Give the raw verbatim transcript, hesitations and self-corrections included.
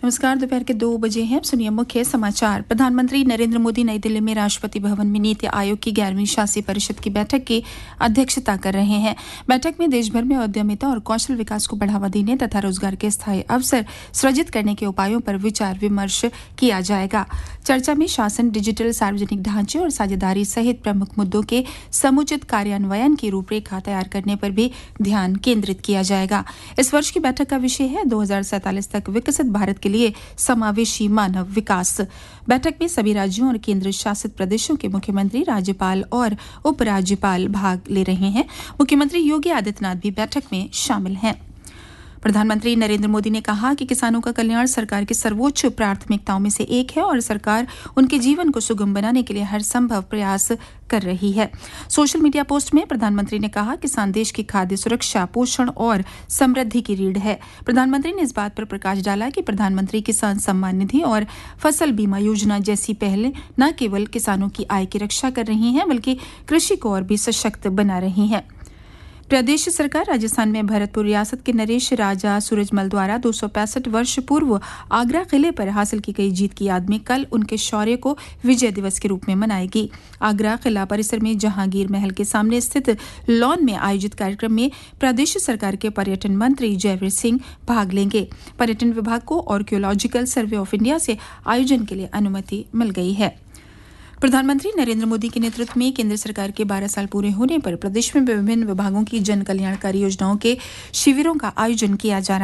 नमस्कार। दोपहर के दो बजे हैं। सुनिए मुख्य समाचार। प्रधानमंत्री नरेंद्र मोदी नई दिल्ली में राष्ट्रपति भवन में नीति आयोग की ग्यारहवीं शासी परिषद की बैठक की अध्यक्षता कर रहे हैं। बैठक में देश भर में उद्यमिता और कौशल विकास को बढ़ावा देने तथा रोजगार के स्थायी अवसर सृजित करने के उपायों पर विचार विमर्श किया जाएगा। चर्चा में शासन, डिजिटल, सार्वजनिक ढांचे और साझेदारी सहित प्रमुख मुद्दों के समुचित कार्यान्वयन की रूपरेखा तैयार करने पर भी ध्यान केंद्रित किया जाएगा। इस वर्ष की बैठक का विषय है दो हजार सैंतालीस तक विकसित भारत के लिए समावेशी मानव विकास। बैठक में सभी राज्यों और केंद्र शासित प्रदेशों के मुख्यमंत्री, राज्यपाल और उपराज्यपाल भाग ले रहे हैं। मुख्यमंत्री योगी आदित्यनाथ भी बैठक में शामिल हैं। प्रधानमंत्री नरेंद्र मोदी ने कहा कि किसानों का कल्याण सरकार की सर्वोच्च प्राथमिकताओं में से एक है और सरकार उनके जीवन को सुगम बनाने के लिए हर संभव प्रयास कर रही है। सोशल मीडिया पोस्ट में प्रधानमंत्री ने कहा, किसान देश की खाद्य सुरक्षा, पोषण और समृद्धि की रीढ़ है। प्रधानमंत्री ने इस बात पर प्रकाश डाला कि प्रधानमंत्री किसान सम्मान निधि और फसल बीमा योजना जैसी पहलें न केवल किसानों की आय की रक्षा कर रही हैं, बल्कि कृषि को और भी सशक्त बना रही हैं। प्रदेश सरकार राजस्थान में भरतपुर रियासत के नरेश राजा सूरजमल द्वारा दो सौ पैंसठ वर्ष पूर्व आगरा किले पर हासिल की गई जीत की याद में कल उनके शौर्य को विजय दिवस के रूप में मनाएगी। आगरा किला परिसर में जहांगीर महल के सामने स्थित लॉन में आयोजित कार्यक्रम में प्रदेश सरकार के पर्यटन मंत्री जयवीर सिंह भाग लेंगे। पर्यटन विभाग को आर्कियोलॉजिकल सर्वे ऑफ इंडिया से आयोजन के लिए अनुमति मिल गई है। प्रधानमंत्री नरेंद्र मोदी के नेतृत्व में केंद्र सरकार के बारह साल पूरे होने पर प्रदेश में विभिन्न विभागों की जन कल्याणकारी योजनाओं के शिविरों का आयोजन किया जा रहा है।